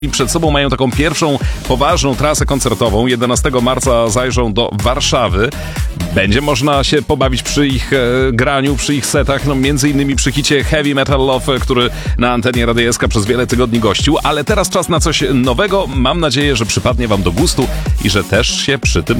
Przed sobą mają taką pierwszą poważną trasę koncertową. 11 marca zajrzą do Warszawy. Będzie można się pobawić przy ich graniu, przy ich setach, między innymi przy hicie Heavy Metal Love, który na antenie Radia SK przez wiele tygodni gościł. Ale teraz czas na coś nowego. Mam nadzieję, że przypadnie wam do gustu i że też się przy tym